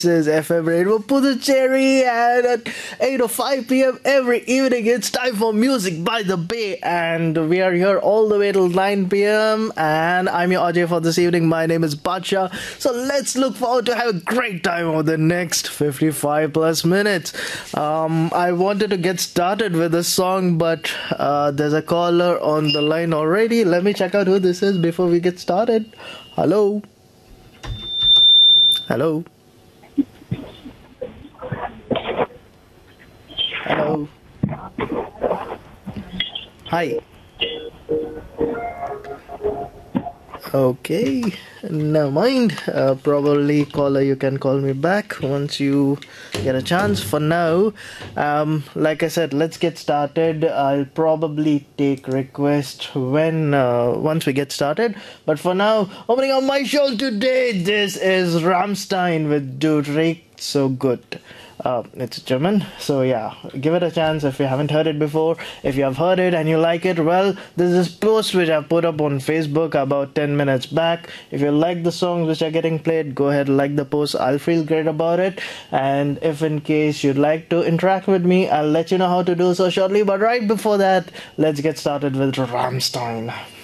Is FM Radio Puducherry, and at 8:05 p.m. every evening it's time for Music by the Bay, and we are here all the way till 9 p.m. and I'm your RJ for this evening. My name is Bacha, so let's look forward to have a great time over the next 55 plus minutes. I wanted to get started with a song, but there's a caller on the line already. Let me check out who this is before we get started. Hello. Hello. Hello. Hi. Okay, never mind. Probably caller, you can call me back once you get a chance. For now, like I said, let's get started. I'll probably take requests when once we get started. But for now, opening up my show today, this is Rammstein with Du riechst so gut. It's German, so yeah, give it a chance if you haven't heard it before. If you have heard it and you like it, well, there's this post which I put up on Facebook about 10 minutes back. If you like the songs which are getting played, go ahead, like the post. I'll feel great about it. And if in case you'd like to interact with me, I'll let you know how to do so shortly. But right before that, let's get started with Rammstein.